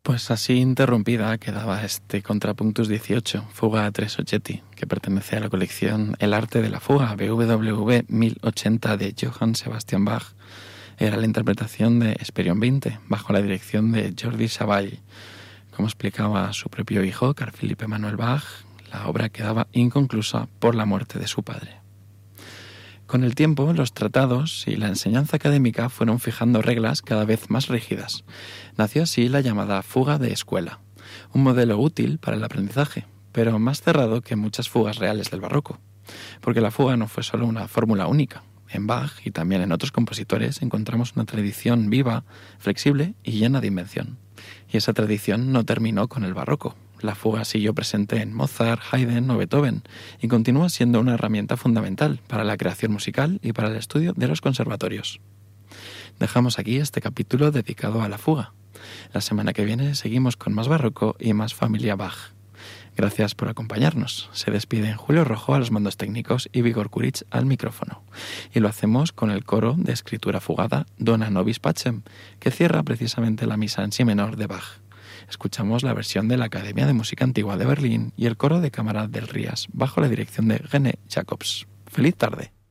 Pues así interrumpida quedaba este Contrapunctus 18, Fuga 3 Oggetti, que pertenece a la colección El arte de la fuga, BWV 1080 de Johann Sebastian Bach. Era la interpretación de Hesperion 20, bajo la dirección de Jordi Savall. Como explicaba su propio hijo, Carl Philipp Emanuel Bach, la obra quedaba inconclusa por la muerte de su padre. Con el tiempo, los tratados y la enseñanza académica fueron fijando reglas cada vez más rígidas. Nació así la llamada fuga de escuela, un modelo útil para el aprendizaje, pero más cerrado que muchas fugas reales del barroco, porque la fuga no fue solo una fórmula única. En Bach y también en otros compositores encontramos una tradición viva, flexible y llena de invención. Y esa tradición no terminó con el barroco. La fuga siguió presente en Mozart, Haydn o Beethoven y continúa siendo una herramienta fundamental para la creación musical y para el estudio de los conservatorios. Dejamos aquí este capítulo dedicado a la fuga. La semana que viene seguimos con más barroco y más familia Bach. Gracias por acompañarnos. Se despiden Julio Rojo a los mandos técnicos y Vigor Kuric al micrófono. Y lo hacemos con el coro de escritura fugada Dona Nobis Pacem, que cierra precisamente la misa en si menor de Bach. Escuchamos la versión de la Academia de Música Antigua de Berlín y el coro de cámara del Rías, bajo la dirección de René Jacobs. ¡Feliz tarde!